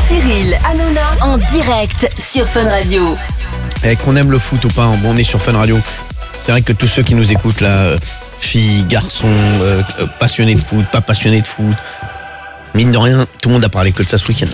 Cyril Hanouna en direct sur Fun Radio. Qu'on aime le foot ou pas, bon, on est sur Fun Radio. C'est vrai que tous ceux qui nous écoutent là, filles, garçons, passionnés de foot, pas passionnés de foot, mine de rien, tout le monde a parlé que de ça ce week-end.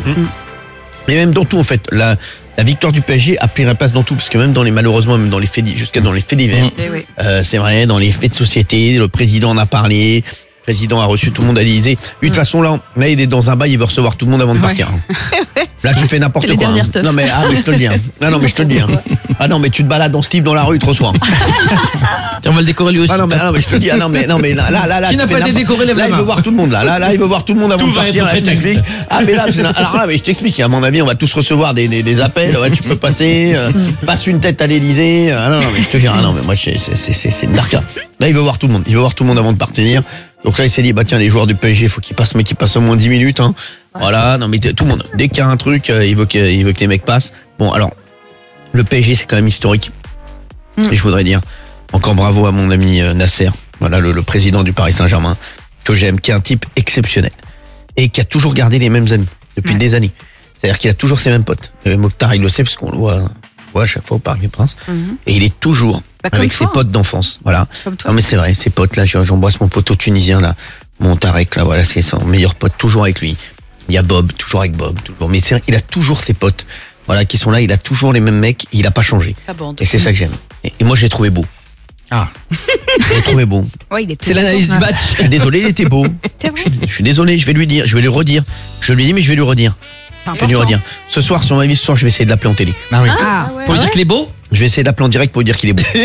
Et même dans tout en fait, la victoire du PSG a pris la place dans tout, parce que même malheureusement, même dans les faits, jusqu'à dans les faits divers, c'est vrai, dans les faits de société, le président en a parlé. Le président a reçu tout le monde à l'Élysée. Lui, de toute façon, là, il est dans un bail, il veut recevoir tout le monde avant de partir. Là, tu fais n'importe quoi. Non, mais, mais je te le dis. Non, mais je te le dis. Ah non, mais tu te balades en slip dans la rue, tu reçois. Tiens, on va le décorer lui aussi. Ah non, mais je te le dis. Ah non, mais là. Qui n'a pas été décoré, lève la main. Là, il veut voir tout le monde, là. Il veut voir tout le monde avant de partir. Là, je t'explique. Ah, mais là, alors là, mais je t'explique. À mon avis, on va tous recevoir des appels. Ouais, tu peux passer. Passe une tête à l'Élysée. Ah non, mais je te dis. Ah non, mais moi, c'est une darka. Là, il veut voir tout le monde. Il veut voir tout le monde avant de partir. Donc là, il s'est dit, tiens, les joueurs du PSG, faut qu'ils passent, mais qu'ils passent au moins 10 minutes, hein. Voilà, non, mais tout le monde. Dès qu'il y a un truc, il veut que les mecs passent. Bon, alors, le PSG, c'est quand même historique. Et je voudrais dire, encore bravo à mon ami Nasser, voilà, le président du Paris Saint-Germain, que j'aime, qui est un type exceptionnel. Et qui a toujours gardé les mêmes amis, depuis des années. C'est-à-dire qu'il a toujours ses mêmes potes. Mokhtar, il le sait, parce qu'on le voit à chaque fois au Parc des Princes. Et il est toujours avec ses potes d'enfance. Voilà. Non, mais c'est vrai, ses potes, là, j'embrasse mon poteau tunisien, là, mon Tarek, là, voilà, c'est son meilleur pote, toujours avec lui. Il y a Bob, toujours avec Bob, toujours. Mais c'est vrai, il a toujours ses potes, voilà, qui sont là, il a toujours les mêmes mecs, il a pas changé. Et c'est ça que j'aime. Et moi, je l'ai trouvé beau. Ah. Je l'ai trouvé beau. Ouais, il était c'est l'analyse du match. Je suis désolé, il était beau. Je suis désolé, je vais lui dire, je vais lui redire. Je lui ai dit, mais je vais lui redire. Je vais lui redire. Ce soir, sur ma vie, ce soir, je vais essayer de l'appeler en télé. Ah oui. Pour lui dire qu'il est beau. Je vais essayer de l'appeler en direct pour lui dire qu'il est beau.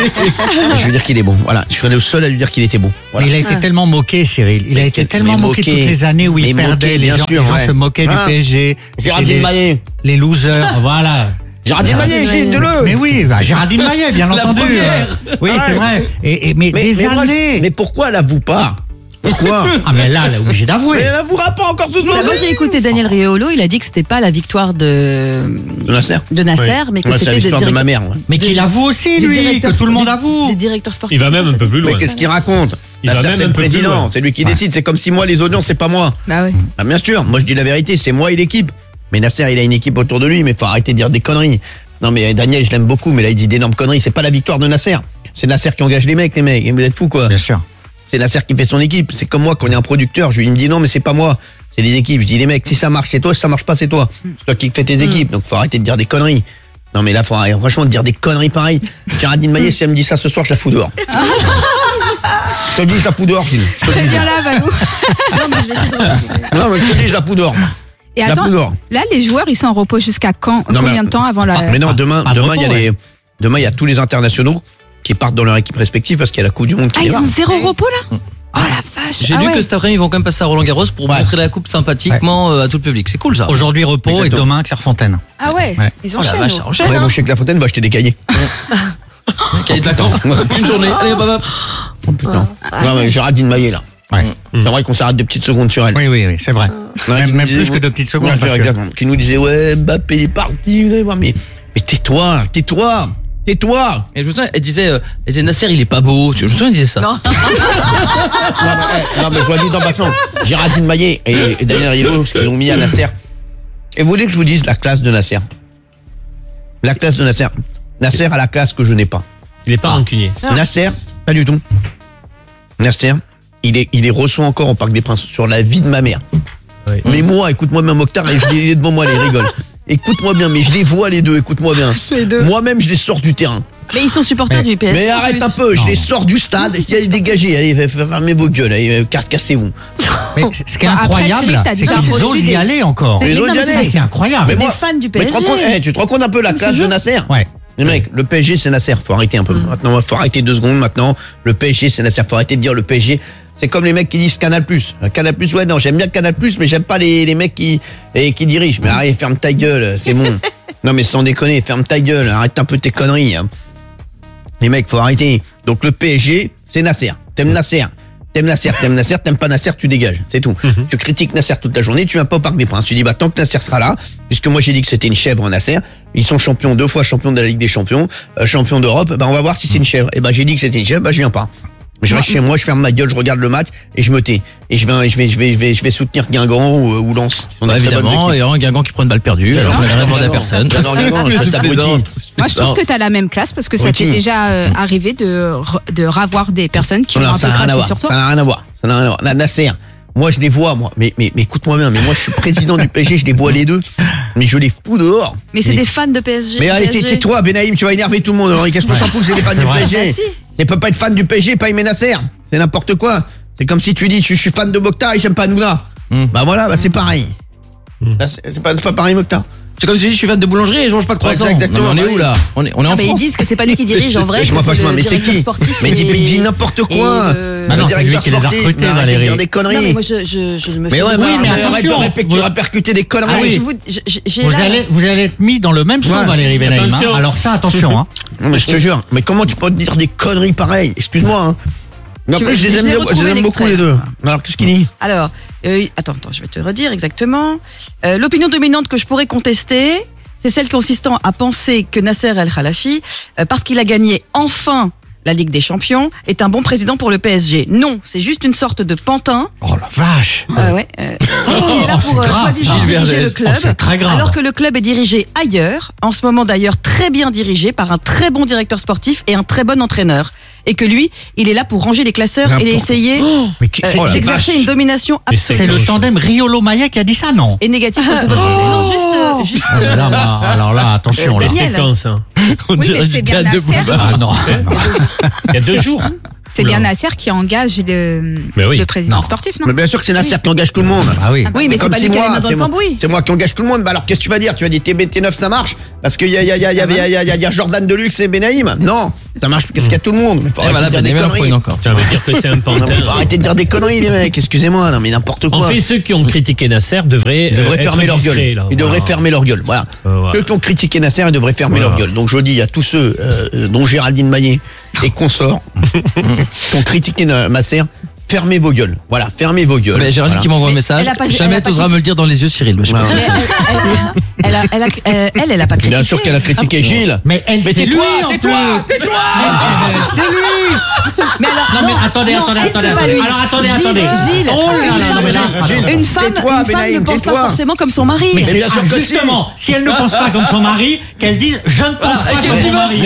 Je vais dire qu'il est beau. Voilà, je serai le seul à lui dire qu'il était beau. Voilà. Mais il a été tellement moqué, Cyril. Il a été tellement moqué toutes les années où il perdait. Les gens se moquaient du PSG. Géraldine Maillet. Les losers, voilà. Géraldine Maillet, dis-le. Mais oui, Géraldine Maillet, bien entendu. Oui, c'est vrai. Mais des années. Mais pourquoi elle avoue pas? Pourquoi? Ah mais là, elle est obligée d'avouer. Mais elle avouera pas encore tout le monde. Moi j'ai écouté Daniel Riolo, il a dit que c'était pas la victoire de Nasser, mais que c'était l'histoire de ma mère. Mais qu'il avoue aussi, lui, que tout le monde avoue. Des directeurs sportifs. Il va même un peu plus loin. Mais qu'est-ce qu'il raconte? Nasser, c'est le président, c'est lui qui décide. C'est comme si moi, les audiences, c'est pas moi. Bah oui. Ah, bien sûr, moi je dis la vérité, c'est moi et l'équipe. Mais Nasser, il a une équipe autour de lui, mais faut arrêter de dire des conneries. Non mais Daniel, je l'aime beaucoup, mais là il dit d'énormes conneries. C'est pas la victoire de Nasser. C'est Nasser qui engage les mecs. Vous êtes fous quoi? Bien sûr. C'est Nasser qui fait son équipe. C'est comme moi, quand il y a un producteur, il me dit non, mais c'est pas moi, c'est les équipes. Je dis les mecs, si ça marche, c'est toi, si ça marche pas, c'est toi. C'est toi qui fais tes équipes, donc faut arrêter de dire des conneries. Non, mais là, faut arrêter, franchement, de dire des conneries pareilles. Géraldine Maillet, si elle me dit ça ce soir, je la fous dehors. Je te dis, je la fous dehors, Gilles. Très bien là, Valou. Non, mais je vais essayer de... Non, mais je te dis, je la fous dehors. Et attends, là, les joueurs, ils sont en repos jusqu'à quand? Combien de temps avant la... Mais non, demain, il y a tous les internationaux qui partent dans leur équipe respective parce qu'il y a la Coupe du Monde qui est là. Ils ont 0 repos là? Oh la vache. J'ai lu que cet après-midi ils vont quand même passer à Roland-Garros pour montrer la coupe sympathiquement à tout le public. C'est cool ça. Aujourd'hui repos. Exactement. Et demain Clairefontaine. Ah ouais. Ils enchaînent. Ouais, moi chez Clairefontaine, je t'ai des cahiers. Cahiers de vacances. Une journée. Allez, baba. Oh putain. Non mais Géraldine Maillet là. Ouais. C'est vrai qu'on s'arrête de petites secondes sur elle. Oui, c'est vrai. Même plus que de petites secondes. Qui nous disait ouais Mbappé est parti. Vous allez voir, mais tais-toi. Et je me souviens, elle disait Nasser il est pas beau. Je me souviens, elle disait ça. Non mais je vois dit en passant, Géraldine Maillet et Daniel Riolo, ce qu'ils ont mis à Nasser. Et vous voulez que je vous dise la classe de Nasser? La classe de Nasser. Nasser a la classe que je n'ai pas. Il est pas rancunier. Nasser, pas du tout. Nasser, il est reçu encore au Parc des Princes sur la vie de ma mère. Oui. Mais moi, écoute-moi bien Mokhtar, je les ai devant moi, les rigole. Écoute-moi bien, mais je les vois les deux, écoute-moi bien. Moi-même, je les sors du terrain. Mais ils sont supporters du PSG. Mais arrête un peu, je les sors du stade, allez dégagez, allez, fermez vos gueules, allez, cassez-vous. Mais ce qui est incroyable, c'est qu'ils osent y aller encore. Ils osent y aller. C'est incroyable. Mais moi, fans du PSG. Tu te rends compte un peu la classe de Nasser? Ouais. Les mecs, le PSG c'est Nasser, faut arrêter un peu. Maintenant, faut arrêter 2 secondes maintenant. Le PSG c'est Nasser, faut arrêter de dire le PSG. C'est comme les mecs qui disent Canal+. Canal+, ouais, non, j'aime bien Canal+, mais j'aime pas les mecs qui dirigent. Mais arrête, ferme ta gueule, c'est bon. Non, mais sans déconner, ferme ta gueule, arrête un peu tes conneries. Hein. Les mecs, faut arrêter. Donc le PSG, c'est Nasser. T'aimes Nasser, t'aimes pas Nasser, tu dégages, c'est tout. Tu critiques Nasser toute la journée, tu viens pas au Parc des Princes. Tu dis, tant que Nasser sera là, puisque moi j'ai dit que c'était une chèvre Nasser, ils sont champions 2 fois champions de la Ligue des Champions, champions d'Europe, on va voir si c'est une chèvre. Et j'ai dit que c'était une chèvre, je viens pas. Je reste chez moi, je ferme ma gueule, je regarde le match et je me tais. Et je vais soutenir Guingamp ou Lens. Évidemment, et Guingamp qui prend une balle perdue, alors qu'on n'avait rien demandé à personne. Moi, je trouve que t'as la même classe parce que ça t'est déjà arrivé de ravoir des personnes qui ont un peu craché sur toi. Ça n'a rien à voir. Nasser, moi je les vois, mais écoute-moi bien, mais moi je suis président du PSG, je les vois les deux, mais je les fous dehors. Mais c'est des fans de PSG. Mais allez, tais-toi, Benaïm, tu vas énerver tout le monde. Qu'est-ce qu'on s'en fout que c'est des fans du PSG? Tu peux pas être fan du PSG, pas aimer Nasser. C'est n'importe quoi. C'est comme si tu dis je suis fan de Mokhtar et j'aime pas Nouna. Bah voilà, c'est pareil. Là, c'est pas pareil Mokhtar. C'est comme si je suis fan de boulangerie et je mange pas de croissant. Exactement. On est où là? On est en France. Mais ils disent que c'est pas lui qui dirige en vrai. Je m'en fâche, mais c'est qui? Mais il dit n'importe quoi. Le directeur sportif, arrête de dire des conneries. Non mais moi je me. Mais ouais, mais arrête de répercuter des conneries. Vous allez être mis dans le même saut, Valérie Benaïm. Alors ça, attention. Non mais je te jure. Mais comment tu peux dire des conneries pareilles? Excuse-moi. En plus, je les aime beaucoup les deux. Alors qu'est-ce qu'il dit? Alors, attends, je vais te redire exactement. L'opinion dominante que je pourrais contester, c'est celle consistant à penser que Nasser El Khelaïfi, parce qu'il a gagné enfin la Ligue des Champions, est un bon président pour le PSG. Non, c'est juste une sorte de pantin. Oh la vache! Qui est là pour soi-disant diriger le club. C'est très grave. Alors que le club est dirigé ailleurs, en ce moment d'ailleurs très bien dirigé par un très bon directeur sportif et un très bon entraîneur. Et que lui, il est là pour ranger les classeurs et essayer d'exercer une domination absolue. C'est le tandem Riolo-Maya qui a dit ça, non? Et négatif sur le football français. Non, juste. Alors là, attention. Daniel. C'est quand ça? Oui, mais c'est bien Nasser. Non. Il y a 2 jours. C'est bien Nasser qui engage le président sportif, non? Mais bien sûr que c'est Nasser qui engage tout le monde. Ah oui. Oui, mais c'est pas lui qui est dans le cambouis. C'est moi qui engage tout le monde. Bah alors qu'est-ce que tu vas dire? Tu vas dire TBT9 ça marche? Parce qu'il y a Jordan Deluxe et Benaïm? Non, ça marche parce qu'il y a tout le monde. Et voilà, bien des encore. Tu vas me dire que c'est un pantin. Faut arrêter de dire des conneries les mecs, excusez-moi, non mais n'importe quoi. En fait, ceux qui ont critiqué Nasser devraient fermer leur gueule. Ils devraient fermer leur gueule, voilà. Ceux qui ont critiqué Nasser, ils devraient fermer leur gueule. Donc je dis à tous ceux dont Géraldine Maillet et consorts qui ont critiqué Nasser, fermez vos gueules. Voilà, fermez vos gueules. Mais Géraldine qui m'envoie un message. Jamais t'oseras me le dire dans les yeux, Cyril. Elle a pas critiqué. Bien sûr qu'elle a critiqué Gilles. Mais tais-toi. C'est lui. Mais alors, non, mais attendez. Alors attendez. Gilles. Oh là, une femme ne pense pas forcément comme son mari. Mais bien sûr que justement, si elle ne pense pas comme son mari, qu'elle dise je ne pense pas comme mon mari.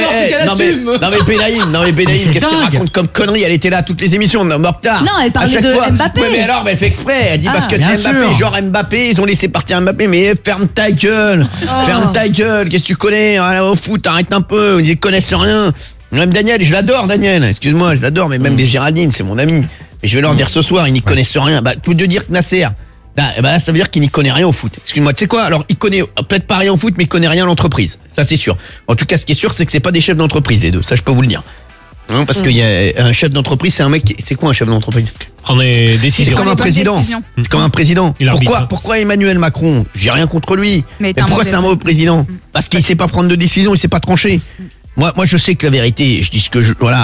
Non mais Benaïm, qu'est-ce qu'elle raconte comme connerie? Elle était là à toutes les émissions. Mokhtar. Non, elle parlait de Mbappé. Oui, mais alors, elle fait exprès. Elle dit parce que c'est Mbappé, genre Mbappé, ils ont laissé partir Mbappé. Mais ferme ta gueule. Ferme ta gueule. Qu'est-ce que tu connais au foot? Arrête un peu. Ils connaissent rien. Même Daniel, je l'adore, Daniel. Excuse-moi, je l'adore, mais même des Géraldine, c'est mon ami. Et je vais leur dire ce soir, ils n'y connaissent rien. Bah, tout de dire que Nasser, là, ça veut dire qu'il n'y connaît rien au foot. Excuse-moi, tu sais quoi? Alors, il connaît peut-être pas rien au foot, mais il connaît rien à l'entreprise. Ça, c'est sûr. En tout cas, ce qui est sûr, c'est que c'est pas des chefs d'entreprise, les deux. Ça, je peux vous le dire. Non, parce qu'il y a un chef d'entreprise, c'est un mec c'est quoi un chef d'entreprise? Prendre des décisions. C'est comme un président. C'est comme un président. Pourquoi Emmanuel Macron? J'ai rien contre lui. Mais pourquoi c'est un mauvais président? Parce qu'il sait pas prendre de décision, il sait pas trancher. Moi je sais que la vérité, je dis ce que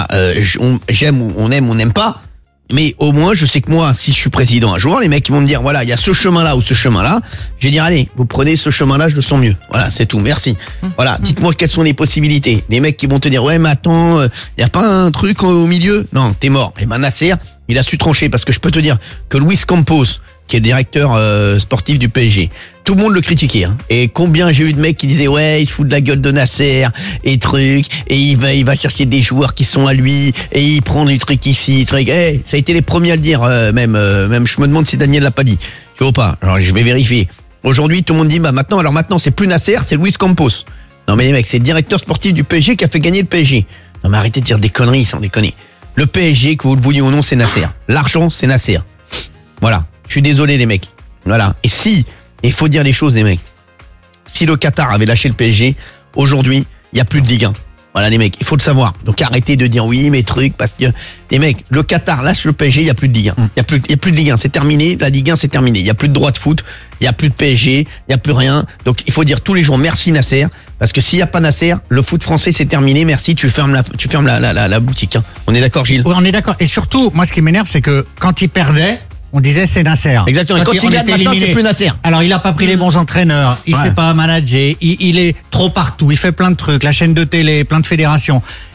j'aime ou on n'aime pas. Mais au moins, je sais que moi, si je suis président un jour, les mecs ils vont me dire, voilà, il y a ce chemin-là ou ce chemin-là. Je vais dire, allez, vous prenez ce chemin-là, je le sens mieux. Voilà, c'est tout, merci. Voilà, dites-moi quelles sont les possibilités. Les mecs qui vont te dire, ouais, mais attends, y a pas un truc au milieu? Non, t'es mort. Et ben Nasser, il a su trancher parce que je peux te dire que Luis Campos, qui est le directeur sportif du PSG, tout le monde le critiquait. Hein. Et combien j'ai eu de mecs qui disaient ouais, il se fout de la gueule de Nasser et truc, et il va chercher des joueurs qui sont à lui et il prend des trucs ici, truc. Hey, ça a été les premiers à le dire même je me demande si Daniel l'a pas dit. Tu vois pas? Alors je vais vérifier. Aujourd'hui, tout le monde dit bah maintenant c'est plus Nasser, c'est Luis Campos. Non mais les mecs, c'est le directeur sportif du PSG qui a fait gagner le PSG. Non mais arrêtez de dire des conneries sans déconner. Le PSG, que vous le vouliez ou non, c'est Nasser. L'argent, c'est Nasser. Voilà. Je suis désolé les mecs. Voilà. Et il faut dire les choses les mecs. Si le Qatar avait lâché le PSG, aujourd'hui, il y a plus de Ligue 1. Voilà les mecs, il faut le savoir. Donc arrêtez de dire oui, mes trucs, parce que les mecs, le Qatar lâche le PSG, il y a plus de Ligue 1. Il y a plus de Ligue 1, c'est terminé, la Ligue 1 c'est terminé. Il y a plus de droit de foot, il y a plus de PSG, il y a plus rien. Donc il faut dire tous les jours merci Nasser, parce que s'il y a pas Nasser, le foot français c'est terminé. Merci, tu fermes la boutique. Hein. On est d'accord Gilles? Oui, on est d'accord. Et surtout, moi ce qui m'énerve, c'est que quand il perdait, on disait c'est Nasser. Exactement. Quand il gagne maintenant, c'est plus Nasser. Alors il a pas pris les bons entraîneurs, il sait pas manager, il est trop partout, il fait plein de trucs, la chaîne de télé, plein de fédérations.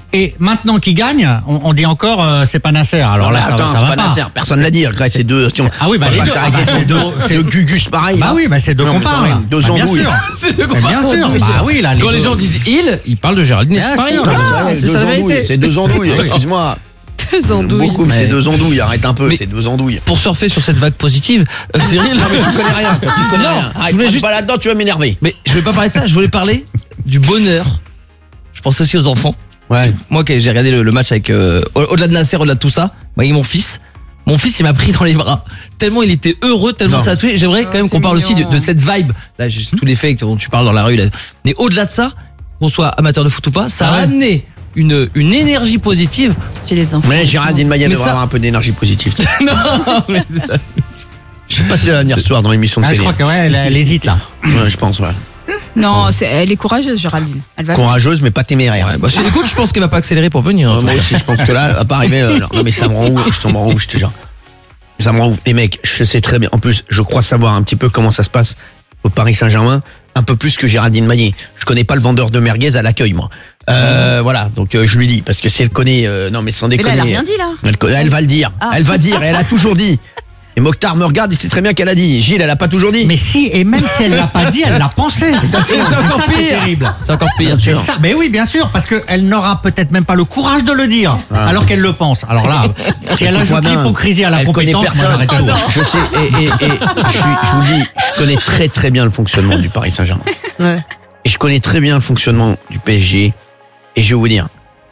Et maintenant qu'il gagne, on dit encore c'est pas Nasser. Alors là, attends, ça va pas pas. Nasser. Personne l'a dit. Après, c'est deux. Ah oui, bah les deux. C'est deux Gugus pareil. Bah oui, bah c'est deux qu'on parle. Deux andouilles. C'est de Bien sûr. Bah oui, là. Quand les gens disent ils parlent de Géraldine Bien Espargaro. sûr. C'est deux andouilles. C'est deux andouilles. Excuse-moi. Deux andouilles. Beaucoup, mais c'est deux andouilles. Arrête un peu. Mais- C'est deux andouilles. Pour surfer sur cette vague positive, Cyril. Non, mais tu connais rien. Tu connais Non, rien. je Arrête, voulais passe juste- pas là-dedans, tu vas m'énerver. Mais je voulais pas parler de ça, je voulais parler du bonheur. Je pense aussi aux enfants. Ouais. Moi, j'ai regardé le match avec au-delà de Nasser, au-delà de tout ça, moi et mon fils. Mon fils, il m'a pris dans les bras. Tellement il était heureux, tellement Non. ça a tué. J'aimerais quand même qu'on c'est parle aussi mignon. de cette vibe. Là, j'ai tous les faits dont tu parles dans la rue. Là. Mais au-delà de ça, qu'on soit amateur de foot ou pas, ça Ah a ouais. amené une énergie positive. Chez les enfants. Mais Géraldine Maillet Mais devrait ça- avoir un peu d'énergie positive. Non, mais Je sais pas si elle va venir ce soir dans l'émission de Ah, je télé. crois que ouais, elle hésite là. Ouais, je pense, ouais. Non, elle est courageuse, Géraldine. Elle va. Courageuse, mais pas téméraire. ouais, bah, si elle écoute, je pense qu'elle va pas accélérer pour venir. Moi aussi, je pense que là, elle va pas arriver. Non, mais ça me rend ouf, je te jure. Ça me rend ouf. Les mecs, je sais très bien. En plus, je crois savoir un petit peu comment ça se passe au Paris Saint-Germain, un peu plus que Géraldine Maillet. Je connais pas le vendeur de merguez à l'accueil, moi. Voilà, donc je lui dis, parce que si elle connaît, non mais sans Mais là, déconner. elle a rien dit, là. Elle va le dire. Ah. Elle va dire, et elle a toujours dit. Et Mokhtar me regarde, il sait très bien qu'elle a dit. Gilles, elle a pas toujours dit. Mais si, et même si elle l'a pas dit, elle l'a pensé. Et c'est encore ça qui est pire. terrible. C'est encore pire. C'est ça, mais oui, bien sûr, parce qu'elle n'aura peut-être même pas le courage de le dire, alors qu'elle le pense. Alors là, si elle ajoute bien. l'hypocrisie à la Elle connaît compétence, moi personne. j'arrête tout. Je sais, et je vous le dis, je connais très très bien le fonctionnement du Paris Saint-Germain. Ouais. Et je connais très bien le fonctionnement du PSG. Et je vais vous dire,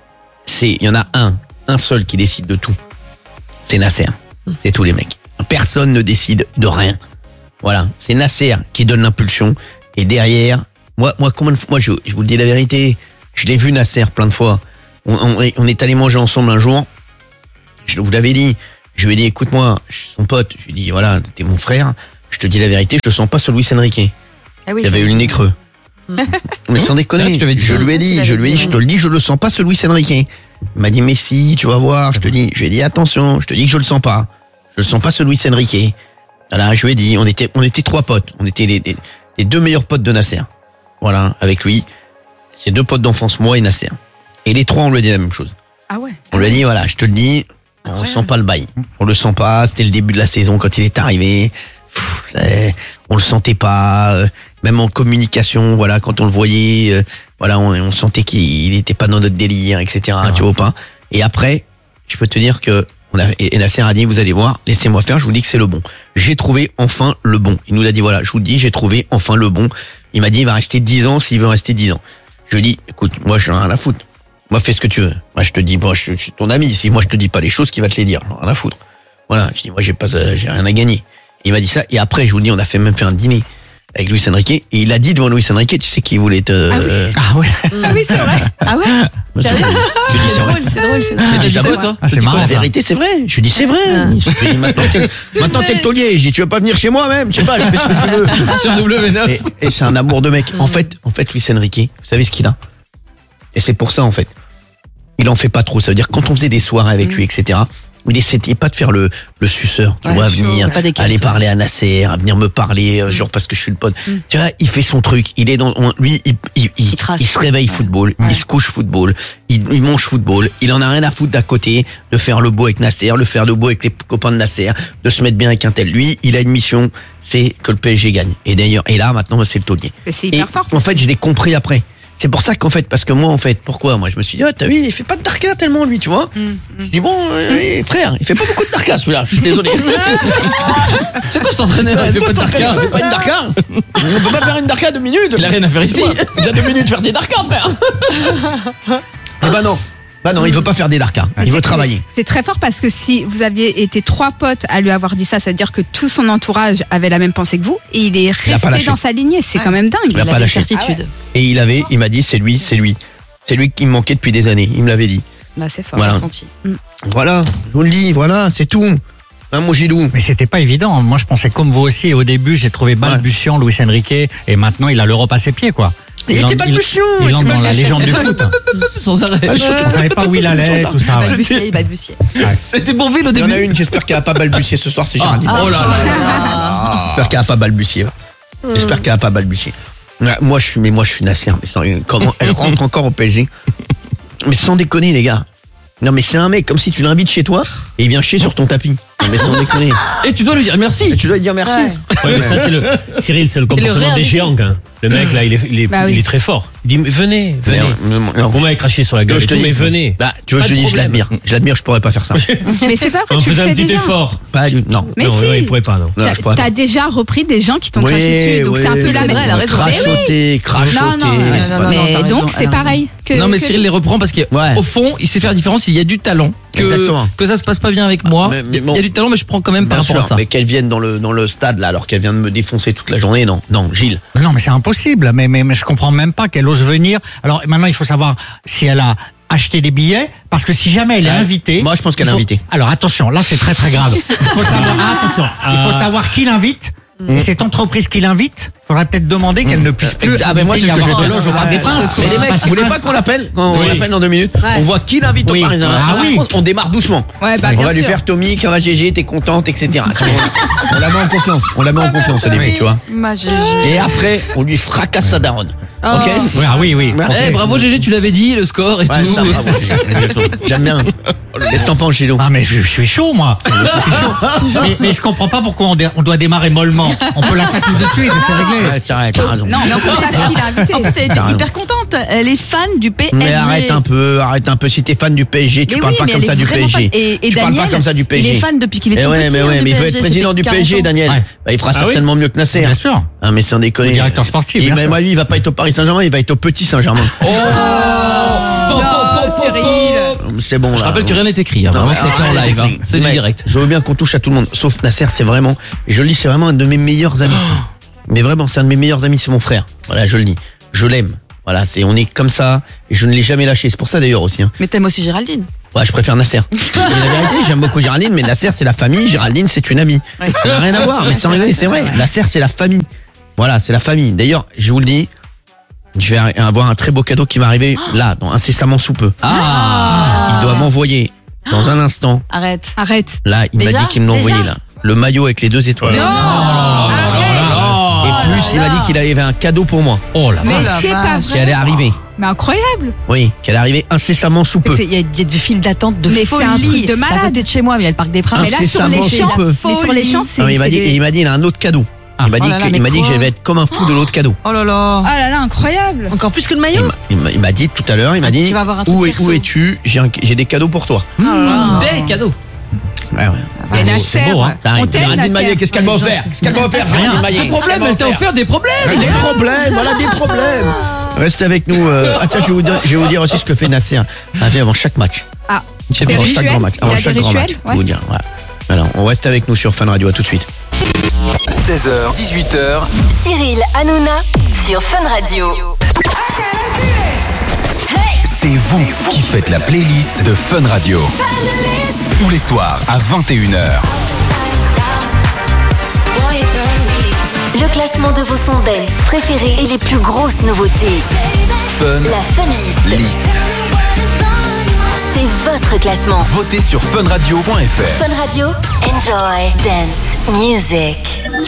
il y en a un seul qui décide de tout. C'est Nasser. C'est tous les mecs. Personne ne décide de rien. Voilà. C'est Nasser qui donne l'impulsion. Et derrière, moi, combien de fois, moi, je vous le dis la vérité, je l'ai vu Nasser plein de fois. On est allé manger ensemble un jour. Je vous l'avais dit. Je lui ai dit, écoute-moi, je suis son pote. Je lui ai dit, voilà, t'es mon frère. Je te dis la vérité, je le sens pas sur Luis Enrique. Ah oui, Il avait eu le nez creux. Mais sans Ah, déconner, tu l'avais dit je ça. lui ai dit, je te le dis, je le sens pas ce Luis Enrique. Il m'a dit, mais si, tu vas voir, je lui ai dit, attention, je te dis que je le sens pas. Je le sens pas ce Luis Enrique. Voilà, je lui ai dit, on était trois potes. On était les deux meilleurs potes de Nasser. Voilà, avec lui. Ses deux potes d'enfance, moi et Nasser. Et les trois, on lui a dit la même chose. Ah ouais. On lui a dit, voilà, je te le dis, on sent pas le bail. On le sent pas, c'était le début de la saison quand il est arrivé. On le sentait pas, même en communication, voilà, quand on le voyait, voilà, on sentait qu'il était pas dans notre délire, etc. Tu vois pas. Et après, je peux te dire que et Nasser a dit, vous allez voir, laissez-moi faire, je vous dis que c'est le bon. J'ai trouvé enfin le bon. Il nous l'a dit, voilà, je vous le dis, j'ai trouvé enfin le bon. Il m'a dit, il va rester 10 ans s'il veut rester 10 ans. Je lui dis, écoute, moi, j'ai rien à foutre. Moi, fais ce que tu veux. Moi, je te dis, moi, je suis ton ami. Si moi, je te dis pas les choses, qui va te les dire? J'en ai rien à foutre. Voilà. Je dis, moi, j'ai rien à gagner. Il m'a dit ça. Et après, je vous le dis, on a même fait un dîner avec Luis Enrique. Et il a dit devant Luis Enrique, tu sais qu'il voulait te... Ah ouais. Ah oui, c'est vrai. Ah ouais. Je dis, c'est vrai. C'est drôle, c'est C'était drôle. Jabot, toi. Ah, c'est marrant. La ça. vérité, c'est vrai. Je lui dis, c'est vrai. Je lui dis, maintenant, t'es le taulier. Je dis, tu veux pas venir chez moi, même? Je sais pas, je fais ce que tu veux. Sur W9. Et c'est un amour de mec. En fait, Luis Enrique, vous savez ce qu'il a? Et c'est pour ça, en fait. Il en fait pas trop. Ça veut dire, quand on faisait des soirées avec lui, etc., il essayait pas de faire le suceur, tu Ouais, vois, à chaud, venir, pas des caisses, aller ouais. parler à Nasser, à venir me parler, genre parce que je suis le pote. Tu vois, il fait son truc. Il est lui, il trace. se réveille football, il se couche football, il mange football. Il en a rien à foutre d'à côté, de faire le beau avec Nasser, le faire le beau avec les copains de Nasser, de se mettre bien avec un tel. Lui, il a une mission, c'est que le PSG gagne. Et d'ailleurs, là, maintenant, c'est le taulier. Mais c'est Et hyper fort. en fait, je l'ai compris après. C'est pour ça qu'en fait, parce que moi, en fait, pourquoi? Moi, je me suis dit, t'as vu, il fait pas de darka tellement, lui, tu vois. Je dis, bon, frère, il fait pas beaucoup de darka, celui-là, je suis désolé. C'est quoi cet entraîneur? Il fait pas de darka. Il fait pas une darka. On peut pas faire une darka 2 minutes. Il a rien à faire ici. Il a 2 minutes faire des darkas, frère. Ah bah non. Bah non, il veut pas faire des darkas. Il veut travailler. C'est très fort parce que si vous aviez été 3 potes à lui avoir dit ça, ça veut dire que tout son entourage avait la même pensée que vous et il est a pas resté lâché. dans sa lignée. C'est quand même dingue. Il a pas des lâché. certitudes. Et il m'a dit, c'est lui. C'est lui qui me manquait depuis des années. Il me l'avait dit. Bah, c'est fort, Voilà. j'ai senti. Voilà, je vous le dis, voilà, c'est tout. Hein, mon Gilou. Mais c'était pas évident. Moi, je pensais comme vous aussi. Au début, j'ai trouvé balbutiant Luis Enrique, et maintenant, il a l'Europe à ses pieds, quoi. Il était balbutiant. Il entre dans la légende du foot. Sans arrêt. On savait pas où il allait, tout ça. ouais. Balbutier, balbutier. C'était Bourville au Il y en début. a une, j'espère qu'elle va pas balbutier ce soir, c'est Géraldine. Oh là là. J'espère qu'elle va pas balbutier. J'espère qu'elle va pas balbutier. Ouais, moi, je suis Nasser. Mais comment elle rentre encore au PSG. Mais sans déconner, les gars. Non, mais c'est un mec comme si tu l'invites chez toi et il vient chier sur ton tapis. Non, mais sans déconner. Et tu dois lui dire merci. Et tu dois lui dire merci. Ouais, mais ça, Cyril, c'est le comportement des géants, hein. Le mec, là, il est très fort. Il dit, mais venez. Vous m'avez craché sur la gueule, mais venez. Bah, tu vois, je dis, je l'admire, je pourrais pas faire ça. Mais c'est pas vrai, On tu le faisait un fais petit déjà. effort. Non. Mais Non, si. il pourrait pas, non. Non, je pourrais pas. T'as déjà repris des gens qui t'ont craché dessus, donc c'est un peu la c'est même. vrai, elle a raison. Crachoter. non, Mais t'as donc raison, c'est elle a pareil. Non mais Cyril les reprend parce qu'au fond il sait faire la différence, il y a du talent. Que ça se passe pas bien avec moi, il y a du talent mais je prends quand même par rapport à ça. Mais qu'elle vienne dans le stade là alors qu'elle vient de me défoncer toute la journée, non, Gilles. Non, mais c'est impossible. Mais je comprends même pas qu'elle ose venir. Alors maintenant, il faut savoir si elle a acheté des billets, parce que si jamais elle est invitée. Moi, je pense qu'elle est invitée. Alors attention, là c'est très très grave. Il faut savoir, il faut savoir qui l'invite. Et cette entreprise qui l'invite, faudrait peut-être demander qu'elle ne puisse plus y avoir de loge au Parc des Princes. Mais les mecs, vous voulez pas qu'on l'appelle quand on l'appelle dans 2 minutes? On voit qui l'invite au Parc des Princes. On démarre doucement. Ouais, bah, on bien va lui sûr. faire Tommy, ça va GG, t'es contente, etc. On la met en confiance. On la met en confiance au début, tu vois. Et après, on lui fracasse sa daronne. Ok? Oui. Eh, bravo GG, tu l'avais dit, le score et tout. Ça, bravo, GG. J'aime bien. Qu'est-ce que t'en penses, Gilles? Ah mais je suis chaud moi. mais je comprends pas pourquoi on doit démarrer mollement. On peut l'attaquer tout de suite et c'est réglé. Ouais, c'est vrai, t'as raison. Non, mais on sache qui l'a invité. En plus, elle était hyper contente. Elle est fan du PSG. Mais arrête un peu. Si t'es fan du PSG, tu parles pas comme ça du PSG. Et Tu parles pas Daniel, comme ça du PSG. il est fan depuis qu'il est Mais tout ouais, petit. mais il veut être président du PSG, Daniel. Ouais. Bah, il fera certainement mieux que Nasser. Bien sûr. Ah, mais sans déconner. Le directeur sportif, bien Mais sûr. moi, lui, il va pas être au Paris Saint-Germain, il va être au Petit Saint-Germain. Cyril. C'est bon, là. Je rappelle que rien n'est écrit, hein. Non, Vraiment, mais c'est fait en live, hein. C'est du mec, direct. Je veux bien qu'on touche à tout le monde, sauf Nasser, c'est vraiment, je le dis, c'est vraiment un de mes meilleurs amis. Mais vraiment, c'est un de mes meilleurs amis, c'est mon frère. Voilà, je le dis. Je l'aime. Voilà, on est comme ça, et je ne l'ai jamais lâché. C'est pour ça d'ailleurs aussi, hein. Mais t'aimes aussi Géraldine. Ouais, je préfère Nasser. Et la vérité, j'aime beaucoup Géraldine, mais Nasser, c'est la famille, Géraldine, c'est une amie. Ouais. Ça n'a rien à voir, mais sans rigoler, c'est vrai. Nasser, c'est la famille. Voilà, c'est la famille. D'ailleurs, je vous le dis, je vais avoir un très beau cadeau qui va arriver là, incessamment sous peu. Il doit m'envoyer dans un instant. Arrête. Là, il m'a Déjà dit qu'il me l'envoyait là. Le maillot avec les 2 étoiles. Non. Et plus, il m'a dit qu'il avait un cadeau pour moi. Oh la Mais vache. c'est pas Qui allait vrai. arriver. Mais incroyable. Oui, qui allait arriver incessamment sous peu. Il y a des files d'attente de Mais folie. c'est un truc de malade. C'est à côté de chez moi, mais il y a le Parc des Princes. Mais là sur les Incessamment champs, sous peu. mais sur les champs, c'est. Non, il m'a dit, c'est des- il m'a dit, il a un autre cadeau. Il m'a dit, Oh là là, il mais m'a dit que quoi je vais être comme un fou de l'autre cadeau. Oh là là. Ah là là, incroyable. Encore plus que le maillot. Il m'a dit tout à l'heure, il m'a dit, tu vas avoir un truc où perso. es-tu? J'ai des cadeaux pour toi. Des cadeaux. Ouais. Mais Nasser, beau, hein. Ça on arrive. t'aime Géraldine Maillet, Nasser. qu'est-ce qu'elle m'a offert? Qu'est-ce qu'elle m'a offert, Géraldine Maillet? Des problèmes, elle t'a offert des problèmes. Des problèmes, voilà des problèmes. Restez avec nous. Tiens, je vais vous dire aussi ce que fait Nasser. Avant chaque match. Ah, C'est Avant des chaque rituels. grand match. Il a Avant des chaque grand match. rituels, Je vais vous dire. Voilà. Alors, on reste avec nous sur Fun Radio. À tout de suite. 16h, 18h, Cyril Hanouna sur Fun Radio. c'est vous qui faites la playlist de Fun Radio. Tous les soirs à 21h. Le classement de vos sons dance préférés et les plus grosses nouveautés. Fun La Fun List. List. C'est votre classement. Votez sur funradio.fr. Fun Radio, enjoy dance music.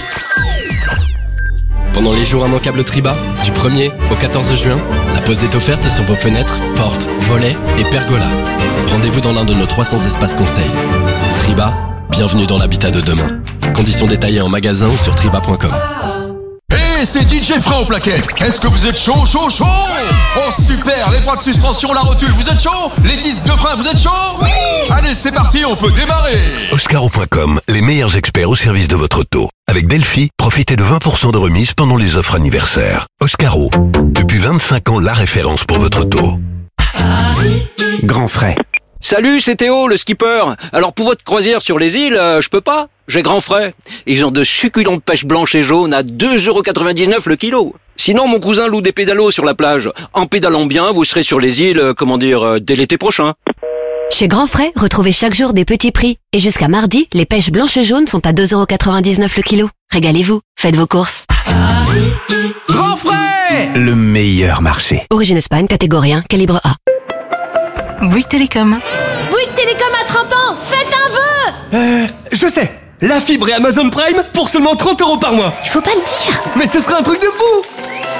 Pendant les jours immanquables Triba, du 1er au 14 juin, la pause est offerte sur vos fenêtres, portes, volets et pergolas. Rendez-vous dans l'un de nos 300 espaces conseils. Triba, bienvenue dans l'habitat de demain. Conditions détaillées en magasin ou sur triba.com. Hey, c'est DJ Frein au plaquet. Est-ce que vous êtes chaud? Oh super, les bras de suspension, la rotule, vous êtes chaud? Les disques de frein, vous êtes chaud? Oui. Allez, c'est parti, on peut démarrer. Oscaro.com, les meilleurs experts au service de votre auto. Avec Delphi, profitez de 20% de remise pendant les offres anniversaires. Oscaro, depuis 25 ans la référence pour votre auto. Grand frais. Salut, c'est Théo, le skipper. Alors pour votre croisière sur les îles, je peux pas. J'ai grand frais. Ils ont de succulentes pêches blanches et jaunes à 2,99€ le kilo. Sinon, mon cousin loue des pédalos sur la plage. En pédalant bien, vous serez sur les îles, dès l'été prochain. Chez Grand Frais, retrouvez chaque jour des petits prix. Et jusqu'à mardi, les pêches blanches et jaunes sont à 2,99€ le kilo. Régalez-vous, faites vos courses. Grand frais, le meilleur marché. Origine Espagne, catégorie 1, calibre A. Bouygues Télécom. Bouygues Télécom à 30 ans, faites un vœu. Je sais. La fibre et Amazon Prime pour seulement 30€ par mois. Il faut pas le dire. Mais ce serait un truc de fou.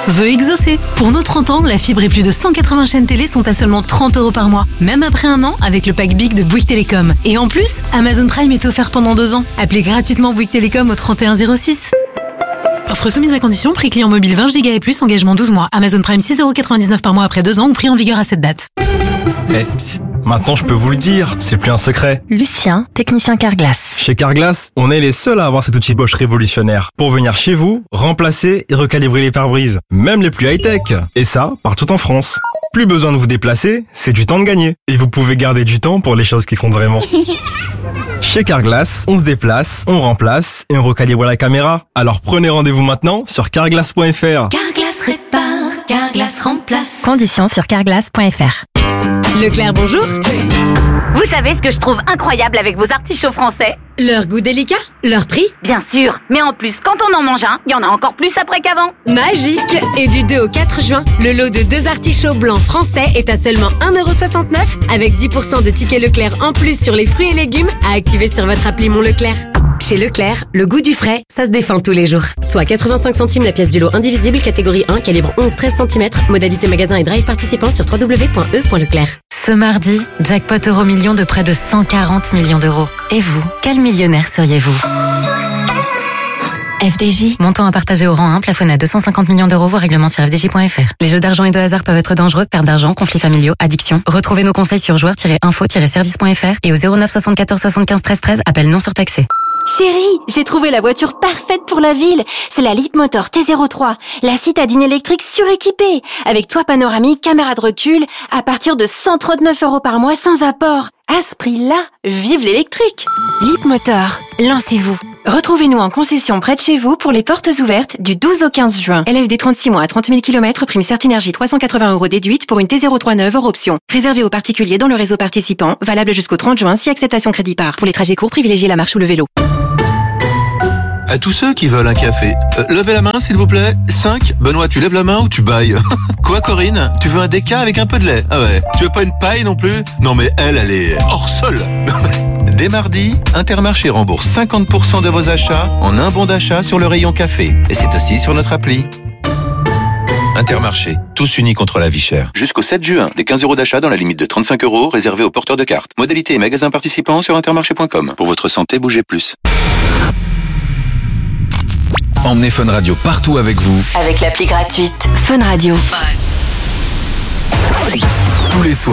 veut exaucer. Pour nos 30 ans, la fibre et plus de 180 chaînes télé sont à seulement 30 € par mois. Même après un an, avec le pack Big de Bouygues Télécom. Et en plus, Amazon Prime est offert pendant 2 ans. Appelez gratuitement Bouygues Télécom au 3106. Offre soumise à condition, prix client mobile 20 Go et plus, engagement 12 mois. Amazon Prime 6,99 € par mois après 2 ans ou prix en vigueur à cette date. Psst, maintenant je peux vous le dire, c'est plus un secret. Lucien, technicien Carglass. Chez Carglass, on est les seuls à avoir cet outil Bosch révolutionnaire pour venir chez vous, remplacer et recalibrer les pare-brises, même les plus high-tech. Et ça, partout en France. Plus besoin de vous déplacer, c'est du temps de gagner. Et vous pouvez garder du temps pour les choses qui comptent vraiment. Chez Carglass, on se déplace, on remplace et on recalibre la caméra. Alors prenez rendez-vous maintenant sur carglass.fr. Carglass répare, Carglass remplace. Conditions sur carglass.fr. Leclerc, bonjour. Vous savez ce que je trouve incroyable avec vos artichauts français? Leur goût délicat, leur prix, bien sûr. Mais en plus, quand on en mange un, il y en a encore plus après qu'avant. Magique! Et du 2 au 4 juin, le lot de 2 artichauts blancs français est à seulement 1,69 € avec 10% de tickets Leclerc en plus sur les fruits et légumes à activer sur votre appli Mon Leclerc. Chez Leclerc, le goût du frais, ça se défend tous les jours. Soit 85 centimes la pièce du lot indivisible, catégorie 1, calibre 11-13 cm, modalité magasin et drive participant sur www.e.leclerc. Ce mardi, jackpot Euro-Million de près de 140 millions d'euros. Et vous, quel millionnaire seriez-vous? FDJ, montant à partager au rang 1, plafonné à 250 millions d'euros, voire règlement sur fdj.fr. Les jeux d'argent et de hasard peuvent être dangereux, perte d'argent, conflits familiaux, addiction. Retrouvez nos conseils sur joueurs-info-service.fr et au 09 74 75 13 13, appel non surtaxé. Chérie, j'ai trouvé la voiture parfaite pour la ville. C'est la Leapmotor T03, la citadine électrique suréquipée, avec toit panoramique, caméra de recul, à partir de 139 € par mois sans apport. À ce prix-là, vive l'électrique! Leapmotor, lancez-vous. Retrouvez-nous en concession près de chez vous pour les portes ouvertes du 12 au 15 juin. LLD 36 mois à 30 000 km, prime Certinergie 380 € déduite pour une T03 neuve hors option. Réservé aux particuliers dans le réseau participant, valable jusqu'au 30 juin si acceptation crédit par. Pour les trajets courts, privilégiez la marche ou le vélo. À tous ceux qui veulent un café, levez la main s'il vous plaît. 5. Benoît, tu lèves la main ou tu bailles? Quoi Corinne? Tu veux un déca avec un peu de lait? Ah ouais. Tu veux pas une paille non plus? Non mais elle est hors sol. Dès mardi, Intermarché rembourse 50% de vos achats en un bon d'achat sur le rayon café. Et c'est aussi sur notre appli. Intermarché, tous unis contre la vie chère. Jusqu'au 7 juin, des 15 € d'achat dans la limite de 35 € réservés aux porteurs de cartes. Modalité et magasins participants sur intermarché.com. Pour votre santé, bougez plus. Emmenez Fun Radio partout avec vous. Avec l'appli gratuite Fun Radio. Tous les soirs.